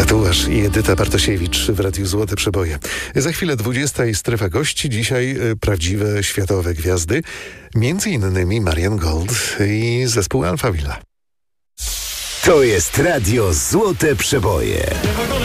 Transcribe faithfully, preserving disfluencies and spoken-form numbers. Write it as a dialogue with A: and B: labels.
A: Tatuaż i Edyta Bartosiewicz w Radiu Złote Przeboje. Za chwilę dwudziesta i strefa gości. Dzisiaj y, prawdziwe światowe gwiazdy. Między innymi Marian Gold i zespół Alpha Villa.
B: To jest Radio Złote Przeboje.